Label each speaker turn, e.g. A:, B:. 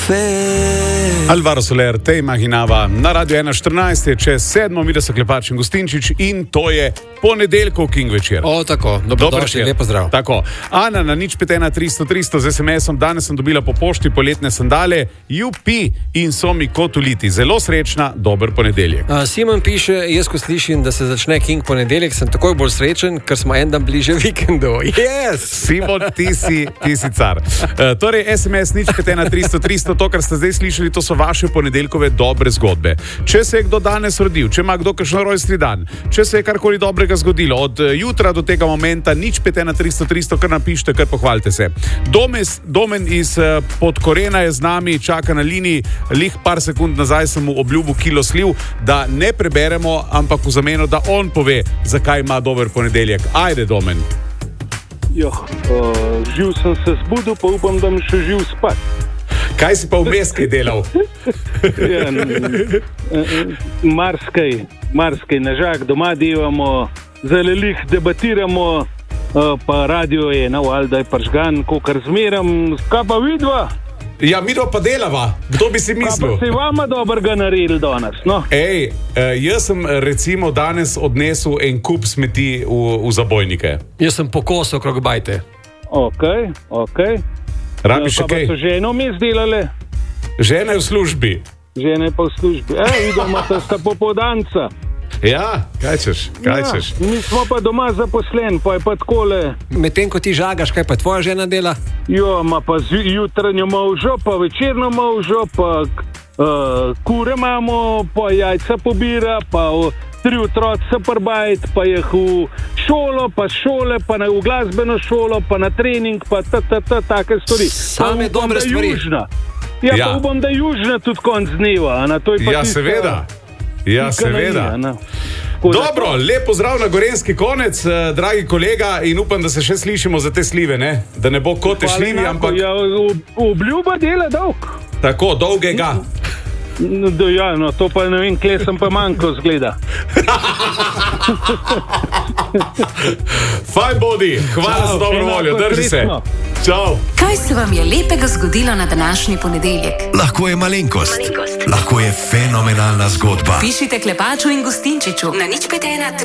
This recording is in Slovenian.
A: Alvaro Soler, te imaginava na Radio 1.14, je čez 7, mi da so Klepač in Gustinčič in to je ponedeljkov King večer.
B: O, tako, dobrodošli, lepo zdrav.
A: Tako, Ana na 051 300 z SMS-om, danes sem dobila po pošti poletne sandale, jupi in so mi kot uliti. Zelo srečna, dober ponedeljek.
B: Simon piše, jaz ko slišim, da se začne King ponedeljek, sem takoj bolj srečen, ker smo en dan bliže vikendu. Yes!
A: Simon, ti si car. Torej, SMS 051 300, to, kar ste zdaj slišali, to so vaše ponedeljkove dobre zgodbe. Če se je kdo danes rodil, če ima kdo kakšen rojstni dan, če se je karkoli dobrega zgodilo, od jutra do tega momenta, 051 300, kar napišite, kar pohvalite se. Domen iz Podkorena je z nami, čaka na liniji, lih par sekund nazaj sem mu obljubil kilo sliv, da ne preberemo, ampak v zameno, da on pove, zakaj ima dober ponedeljek. Ajde, Domen.
C: Živ sem se zbudil, pa upam, da mi še živ spat.
A: Kaj si pa vmes kaj delal?
C: Marskaj, nežak, doma delamo, zelo lih debatiramo, pa radio je na valjda je pržgan, kokar zmeram, kaj pa vidva?
A: Ja, midva pa delava, kdo bi si mislil?
C: Kaj pa si vama dobrega naredili danes, no?
A: Jaz sem recimo danes odnesel en kup smeti v zabojnike.
B: Jaz sem pokosal okrog bajte.
C: Ok.
A: Rabiš še kaj?
C: Pa so ženo mi izdelale?
A: Žena je v službi.
C: Žena je pa v službi. Vidimo, da sta popoldanca.
A: Ja, kaj češ?
C: Mi smo pa doma zaposlen, pa je pa takole.
B: Medtem ko ti žagaš, kaj pa tvoja žena dela?
C: Ima pa jutranjo molžo, pa večerno molžo, pa kure imamo, pa jajca pobira, pa 3 otroci se prbajt, pa je v šolo, pa šole, pa v glasbeno šolo, pa na trening, pa take stvari.
B: Same dobre stvari.
C: Pa upam, da južna tudi konc dneva.
A: Ja, seveda. Dobro, lep pozdrav na gorenski konec, dragi kolega, in upam, da se še slišimo za te slive, ne? Da ne bo kot te šljivi, ampak...
C: Obljuba dela dolg.
A: Tako, dolgega.
C: To pa ne vem, kje sem pa manjko zgleda.
A: Fajn bodi, hvala za dobro voljo, drži se. Čau.
D: Kaj se vam je lepega zgodilo na današnji ponedeljek?
E: Lahko je malenkost, lahko je fenomenalna zgodba.
D: Pišite Klepaču in Gustinčiču na 051